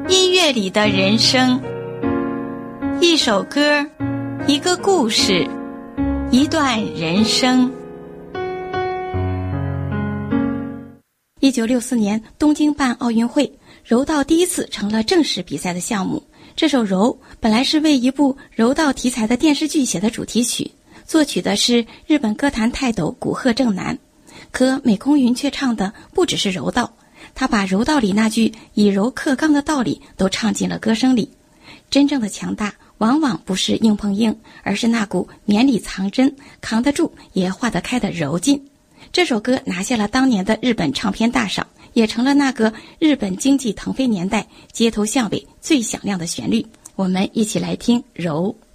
音乐里的人生，一首歌，一个故事，一段人生。1964年东京办奥运会，柔道第一次成了正式比赛的项目。这首《柔》本来是为一部柔道题材的电视剧写的主题曲，作曲的是日本歌坛泰斗古贺正男。可美空云却唱的不只是柔道，他把柔道里那句以柔克刚的道理都唱进了歌声里。真正的强大往往不是硬碰硬，而是那股绵里藏针，扛得住也化得开的柔劲。这首歌拿下了当年的日本唱片大赏，也成了那个日本经济腾飞年代街头巷尾最响亮的旋律。我们一起来听《柔》。